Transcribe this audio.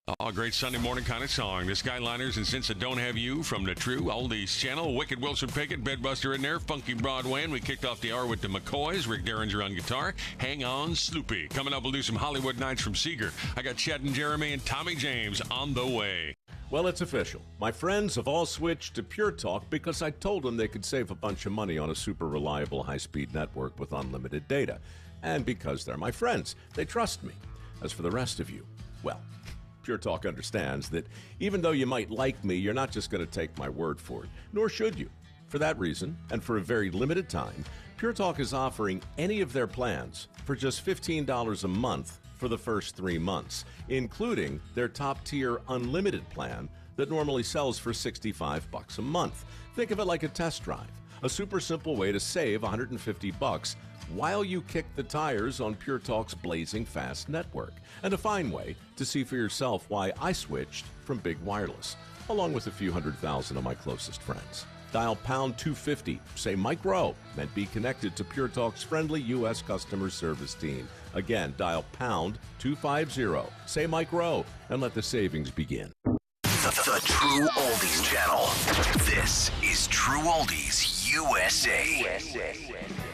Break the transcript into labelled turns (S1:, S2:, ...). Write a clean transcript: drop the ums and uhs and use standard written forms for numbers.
S1: Oh, great Sunday morning kind of song. The Skyliners and Since I Don't Have You from the True Oldies channel. Wicked Wilson Pickett, Bedbuster in there, Funky Broadway, and we kicked off the hour with the McCoys. Rick Derringer on guitar. Hang on, Sloopy. Coming up, we'll do some Hollywood Nights from Seeger. I got Chet and Jeremy and Tommy James on the way.
S2: Well, it's official. My friends have all switched to Pure Talk because I told them they could save a bunch of money on a super reliable high-speed network with unlimited data. And because they're my friends, they trust me. As for the rest of you, well, Pure Talk understands that even though you might like me, you're not just going to take my word for it, nor should you. For that reason, and for a very limited time, Pure Talk is offering any of their plans for just $15 a month for the first 3 months, including their top-tier unlimited plan that normally sells for $65 a month. Think of it like a test drive, a super simple way to save $150 while you kick the tires on Pure Talk's blazing fast network, and a fine way to see for yourself why I switched from Big Wireless, along with a few 100,000 of my closest friends. Dial pound 250, say Mike Rowe, and be connected to Pure Talk's friendly U.S. customer service team. Again, dial pound 250, say Mike Rowe, and let the savings begin.
S3: The True Oldies channel. This is True Oldies USA.